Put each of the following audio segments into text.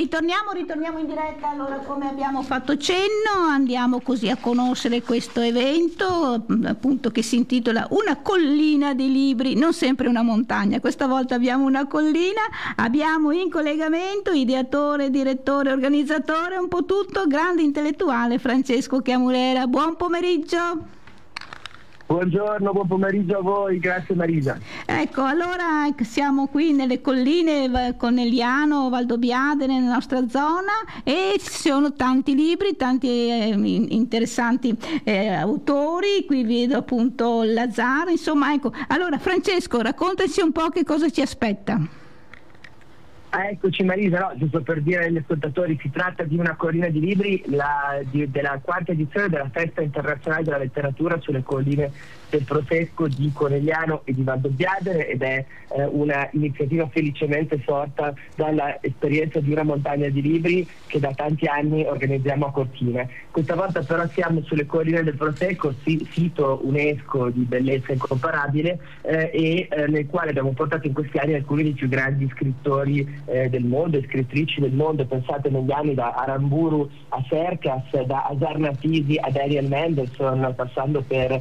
Ritorniamo in diretta. Allora, come abbiamo fatto cenno, andiamo così a conoscere questo evento, appunto, che si intitola Una collina di libri, non sempre una montagna, questa volta abbiamo una collina. Abbiamo in collegamento ideatore, direttore, organizzatore, un po' tutto, grande intellettuale Francesco Chiamulera. Buon pomeriggio. Buongiorno, buon pomeriggio a voi, grazie Marisa. Ecco, allora siamo qui nelle colline Conegliano, Valdobbiadene, nella nostra zona, e ci sono tanti libri, tanti interessanti autori. Qui vedo appunto Lazzaro, insomma, ecco. Allora Francesco, raccontaci un po' che cosa ci aspetta. Eccoci Marisa, no, giusto per dire agli ascoltatori, si tratta di una collina di libri della quarta edizione della Festa Internazionale della Letteratura sulle colline del Prosecco di Conegliano e di Valdobbiadene, ed è una iniziativa felicemente sorta dalla esperienza di una montagna di libri che da tanti anni organizziamo a Cortina. Questa volta però siamo sulle colline del Prosecco, sito UNESCO di bellezza incomparabile, nel quale abbiamo portato in questi anni alcuni dei più grandi scrittori del mondo, scrittrici del mondo. Pensate, negli anni da Aramburu a Serkas, da Azar Nafisi a Daniel Mendelssohn, passando per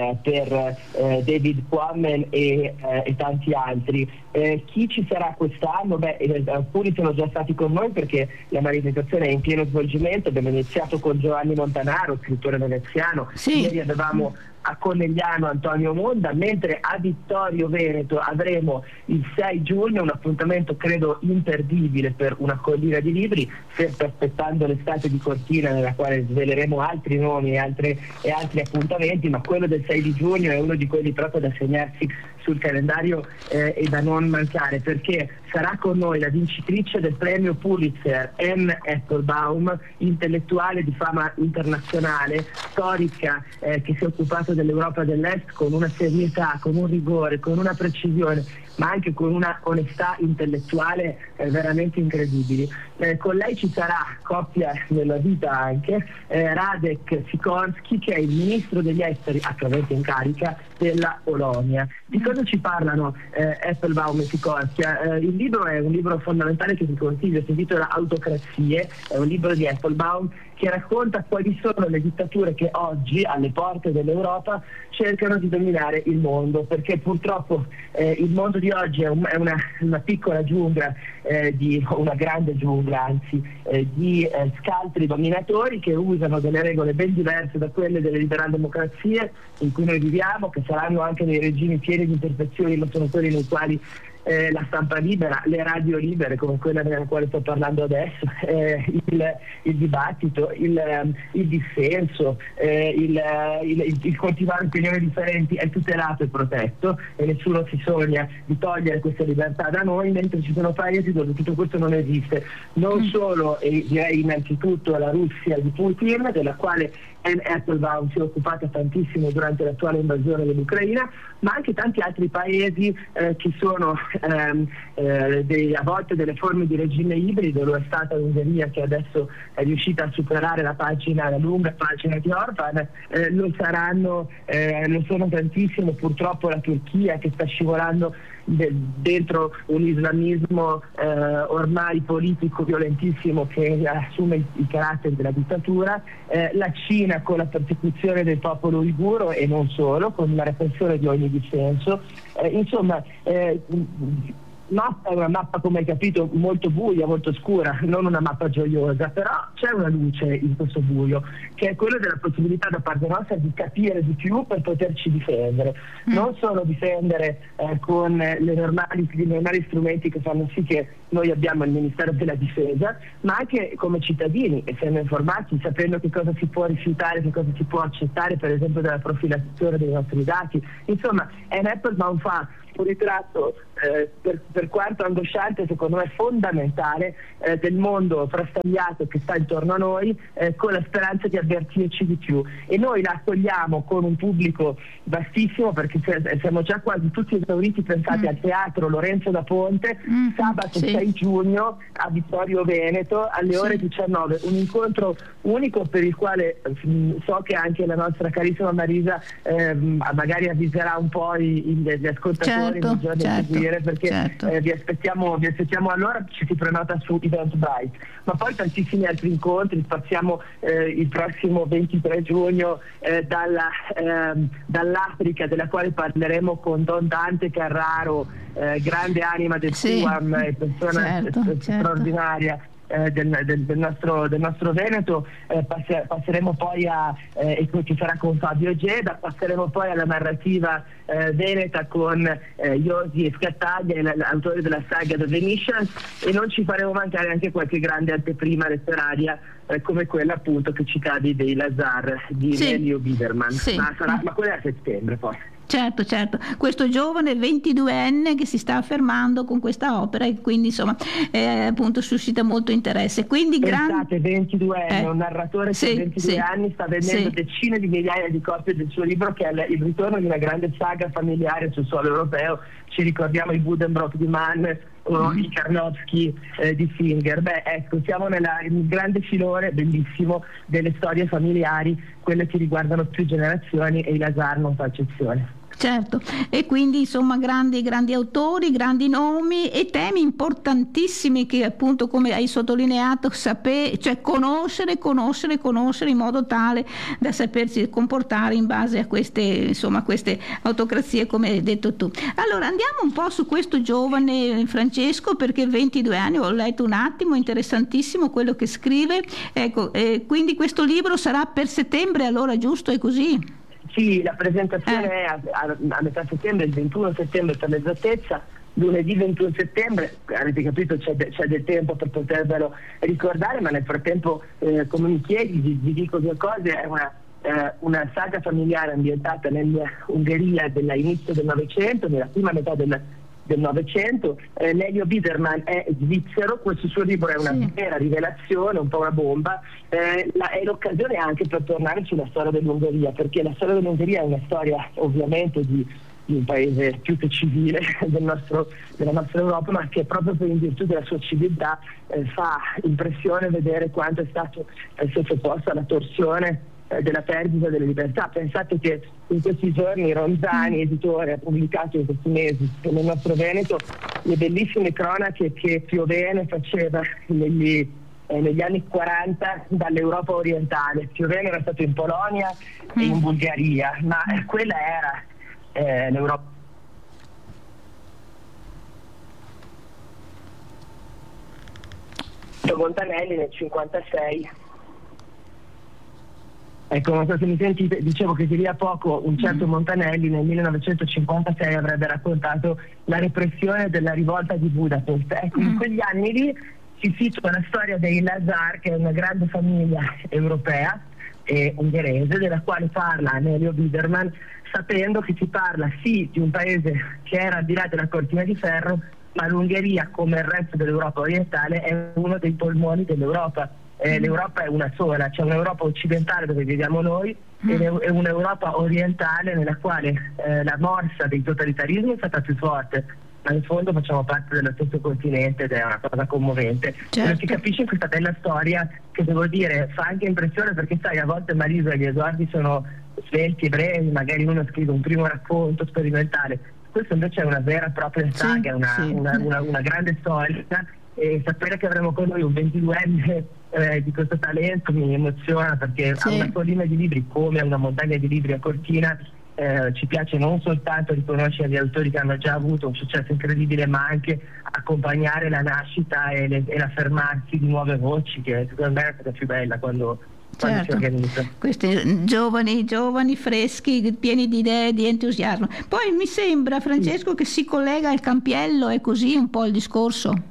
David Quammen e tanti altri. Chi ci sarà quest'anno? Alcuni sono già stati con noi perché la manifestazione è in pieno svolgimento. Abbiamo iniziato con Giovanni Montanaro, scrittore veneziano. Sì. Ieri avevamo a Conegliano Antonio Monda, mentre a Vittorio Veneto avremo il 6 giugno un appuntamento credo imperdibile per una collina di libri, sempre aspettando l'estate di Cortina, nella quale sveleremo altri nomi e altri appuntamenti, ma quello del 6 di giugno è uno di quelli proprio da segnarsi sul calendario e da non mancare, perché sarà con noi la vincitrice del premio Pulitzer, Anne Applebaum, intellettuale di fama internazionale, storica, che si è occupata dell'Europa dell'Est con una serietà, con un rigore, con una precisione, ma anche con una onestà intellettuale veramente incredibili. Con lei ci sarà, coppia nella vita anche, Radek Sikorski, che è il ministro degli esteri attualmente in carica della Polonia. Di cosa ci parlano Applebaum e Sikorski? Il libro è un libro fondamentale che vi consiglio, si intitola Autocrazie, è un libro di Applebaum che racconta quali sono le dittature che oggi alle porte dell'Europa cercano di dominare il mondo, perché purtroppo il mondo di oggi è una piccola giungla, una grande giungla anzi, di scaltri dominatori che usano delle regole ben diverse da quelle delle liberal democrazie in cui noi viviamo, che saranno anche dei regimi pieni di imperfezioni, ma sono quelli nei quali la stampa libera, le radio libere come quella nella quale sto parlando adesso, il dibattito, il dissenso, il coltivare opinioni differenti è tutelato e protetto, e nessuno si sogna di togliere questa libertà da noi, mentre ci sono paesi dove tutto questo non esiste. Non solo, e direi innanzitutto la Russia di Putin, della quale Anne Applebaum si è occupata tantissimo durante l'attuale invasione dell'Ucraina, ma anche tanti altri paesi che sono a volte delle forme di regime ibrido. Lo è stata l'Ungheria, che adesso è riuscita a superare la lunga pagina di Orban, lo sono tantissimo purtroppo la Turchia, che sta scivolando dentro un islamismo ormai politico violentissimo che assume i caratteri della dittatura, la Cina con la persecuzione del popolo uiguro e non solo, con la repressione di ogni dissenso, insomma è una mappa, come hai capito, molto buia, molto scura, non una mappa gioiosa, però c'è una luce in questo buio, che è quella della possibilità da parte nostra di capire di più per poterci difendere, non solo difendere con i normali strumenti che fanno sì che noi abbiamo il Ministero della Difesa, ma anche come cittadini, essendo informati, sapendo che cosa si può rifiutare, che cosa si può accettare, per esempio della profilazione dei nostri dati. Insomma, Anne Applebaum fa un ritratto per quanto angosciante, secondo me fondamentale, del mondo frastagliato che sta intorno a noi, con la speranza di avvertirci di più, e noi la accogliamo con un pubblico vastissimo, perché siamo già quasi tutti esauriti. Pensate al Teatro Lorenzo da Ponte, sabato 6 giugno a Vittorio Veneto alle ore 19, un incontro unico per il quale so che anche la nostra carissima Marisa magari avviserà un po' gli ascoltatori fuori nei giorni a seguire, perché vi aspettiamo allora, ci si prenota su Eventbrite, ma poi tantissimi altri incontri. Passiamo il prossimo 23 giugno dall'Africa, della quale parleremo con Don Dante Carraro, grande anima del Tuam, persona straordinaria del nostro Veneto. Passeremo poi e ci sarà con Fabio Geda, passeremo poi alla narrativa veneta con Josi Scattaglia, l'autore della saga The Venetians, e non ci faremo mancare anche qualche grande anteprima letteraria come quella appunto che ci cade dei Lazar di Nelio Biderman, ma quella è a settembre poi. Certo, questo giovane 22enne che si sta affermando con questa opera e quindi insomma appunto suscita molto interesse. Quindi pensate, 22enne, un narratore che a 22 anni sta vendendo decine di migliaia di copie del suo libro, che è il ritorno di una grande saga familiare sul suolo europeo. Ci ricordiamo i Buddenbrook di Mann o i Karnowski di Singer. Ecco, siamo nel grande filone bellissimo delle storie familiari, quelle che riguardano più generazioni, e i Lazar non fa eccezione. Certo, e quindi insomma grandi autori, grandi nomi e temi importantissimi che appunto, come hai sottolineato, cioè conoscere in modo tale da sapersi comportare in base a queste autocrazie, come hai detto tu. Allora andiamo un po' su questo giovane Francesco, perché 22 anni, ho letto un attimo, interessantissimo quello che scrive. Ecco, quindi questo libro sarà per settembre, allora, giusto? È così? Sì, la presentazione è a metà settembre, il 21 settembre per l'esattezza, lunedì 21 settembre, avete capito, c'è del tempo per potervelo ricordare, ma nel frattempo, come mi chiedi, vi dico due cose. È una saga familiare ambientata nell'Ungheria dell'inizio del Novecento, nella prima metà del Novecento. Nelio Biderman è svizzero, questo suo libro è una vera rivelazione, un po' una bomba, è l'occasione anche per tornare sulla storia dell'Ungheria, perché la storia dell'Ungheria è una storia ovviamente di un paese più che civile della nostra Europa, ma che proprio in virtù della sua civiltà fa impressione vedere quanto è stato sottoposto alla torsione della perdita delle libertà. Pensate che in questi giorni Ronzani, editore, ha pubblicato in questi mesi nel nostro Veneto le bellissime cronache che Piovene faceva negli anni 40 dall'Europa orientale. Piovene era stato in Polonia e in Bulgaria, ma quella era l'Europa. Montanelli nel 56. Ecco, non so se mi sentite, dicevo che di lì a poco un certo Montanelli nel 1956 avrebbe raccontato la repressione della rivolta di Budapest. Ecco, in quegli anni lì si situa la storia dei Lazar, che è una grande famiglia europea e ungherese, della quale parla Nelio Biderman, sapendo che si parla sì di un paese che era al di là della cortina di ferro, ma l'Ungheria, come il resto dell'Europa orientale, è uno dei polmoni dell'Europa. L'Europa è una sola, c'è un'Europa occidentale dove viviamo noi e un'Europa orientale nella quale la morsa dei totalitarismi è stata più forte, ma in fondo facciamo parte dello stesso continente ed è una cosa commovente. Certo. Lo si capisce in questa bella storia, che devo dire fa anche impressione, perché sai, a volte Marisa e gli esordi sono svelti e brevi, magari uno scrive un primo racconto sperimentale, questo invece è una vera e propria saga, una grande storia, e sapere che avremo con noi un 22enne di questo talento mi emoziona, perché a una collina di libri come a una montagna di libri a Cortina ci piace non soltanto riconoscere gli autori che hanno già avuto un successo incredibile, ma anche accompagnare la nascita e l'affermarsi di nuove voci, che secondo me è la cosa più bella quando si organizza. Questi giovani freschi, pieni di idee, di entusiasmo. Poi mi sembra, Francesco, che si collega al Campiello, è così un po' il discorso?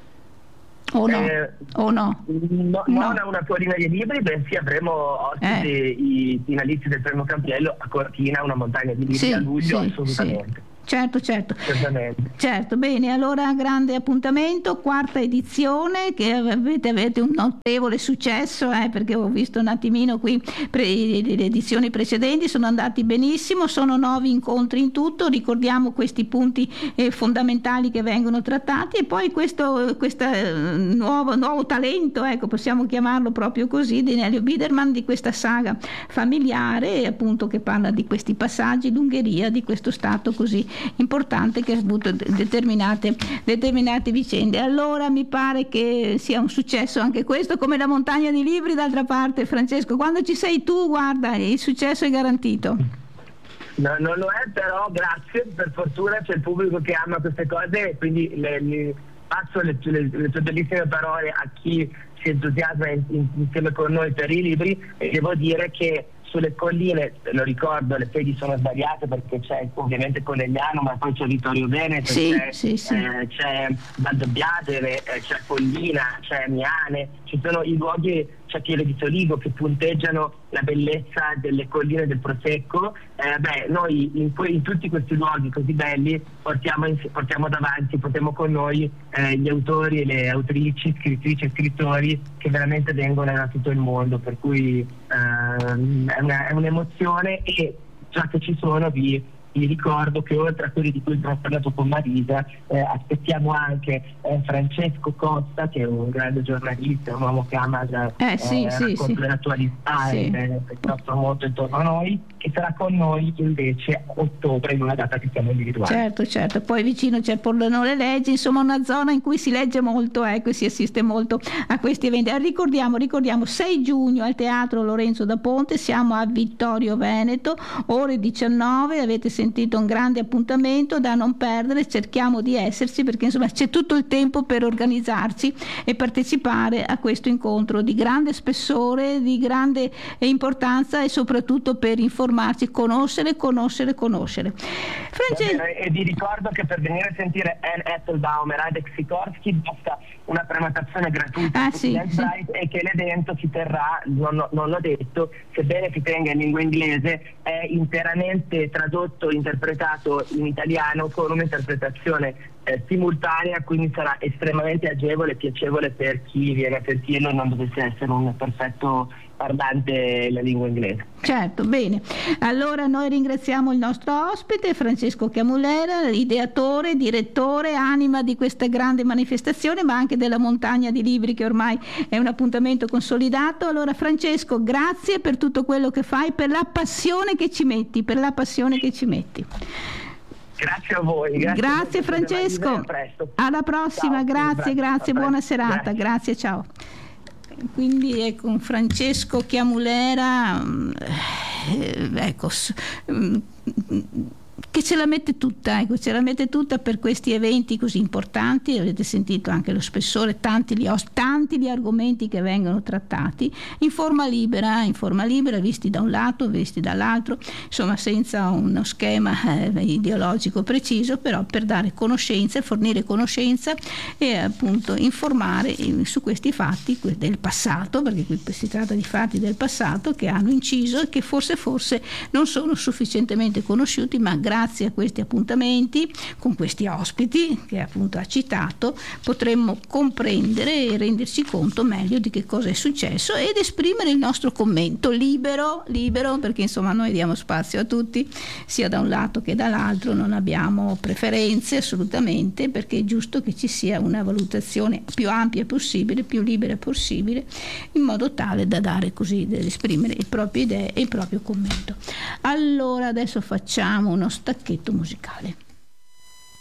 O no? Non a una collina di libri, bensì avremo ospiti i finalisti del premio Campiello a Cortina, una montagna di libri a luglio, assolutamente. Certo, bene, allora grande appuntamento, quarta edizione, che avete un notevole successo, perché ho visto un attimino qui le edizioni precedenti, sono andati benissimo, sono 9 incontri in tutto, ricordiamo questi punti fondamentali che vengono trattati, e poi questo nuovo talento, ecco, possiamo chiamarlo proprio così, di Nelio Biderman, di questa saga familiare, appunto, che parla di questi passaggi, l'Ungheria, di questo stato così importante che ha avuto determinate vicende. Allora mi pare che sia un successo anche questo, come la montagna di libri. D'altra parte, Francesco, quando ci sei tu, guarda, il successo è garantito. No, non lo è, però grazie, per fortuna c'è il pubblico che ama queste cose, e quindi passo le tue bellissime parole a chi si entusiasma insieme con noi per i libri. E devo dire che sulle colline, lo ricordo, le sedi sono svariate perché c'è ovviamente Conegliano, ma poi c'è Vittorio Veneto, c'è Valdobbiadene, c'è Collina, c'è Miane, ci sono i luoghi, c'è Pieve di Soligo, che punteggiano la bellezza delle colline del Prosecco. Noi in tutti questi luoghi così belli portiamo davanti, portiamo con noi gli autori e le autrici, scrittrici e scrittori che veramente vengono da tutto il mondo, per cui è un'emozione. E già che ci sono vi ricordo che oltre a quelli di cui abbiamo parlato con Marisa, aspettiamo anche Francesco Costa, che è un grande giornalista, un uomo che ama l'attualità e sta molto intorno a noi, che sarà con noi invece a ottobre, in una data che siamo individuali. Certo, poi vicino c'è Pordenone Legge, insomma una zona in cui si legge molto, si assiste molto a questi eventi. Ricordiamo 6 giugno al Teatro Lorenzo da Ponte, siamo a Vittorio Veneto, ore 19, avete sentito un grande appuntamento da non perdere, cerchiamo di esserci perché insomma c'è tutto il tempo per organizzarci e partecipare a questo incontro di grande spessore, di grande importanza, e soprattutto per informarci, conoscere. E vi ricordo che per venire a sentire Anne Applebaum e Radek Sikorsky basta una prenotazione gratuita e che l'evento si terrà, non l'ho detto, sebbene si tenga in lingua inglese, è interamente tradotto, interpretato in italiano con un'interpretazione simultanea, quindi sarà estremamente agevole e piacevole per chi viene a sentirlo e non dovesse essere un perfetto parlante la lingua inglese. Certo, bene. Allora noi ringraziamo il nostro ospite Francesco Chiamulera, ideatore, direttore, anima di questa grande manifestazione, ma anche della montagna di libri che ormai è un appuntamento consolidato. Allora Francesco, grazie per tutto quello che fai, per la passione che ci metti, Grazie a voi. Grazie Francesco. Alla prossima, ciao, grazie, buona serata. Grazie, ciao. Quindi ecco, Francesco Chiamulera, che ce la mette tutta per questi eventi così importanti. Avete sentito anche lo spessore, tanti gli argomenti che vengono trattati in forma libera, visti da un lato, visti dall'altro, insomma senza uno schema ideologico preciso, però per dare conoscenza, fornire conoscenza e appunto informare su questi fatti del passato, perché qui si tratta di fatti del passato che hanno inciso e che forse non sono sufficientemente conosciuti, ma grazie a questi appuntamenti con questi ospiti che appunto ha citato potremmo comprendere e renderci conto meglio di che cosa è successo ed esprimere il nostro commento libero, perché insomma noi diamo spazio a tutti, sia da un lato che dall'altro, non abbiamo preferenze assolutamente, perché è giusto che ci sia una valutazione più ampia possibile, più libera possibile, in modo tale da dare così, da esprimere le proprie idee e il proprio commento. Allora adesso facciamo uno stacchetto musicale.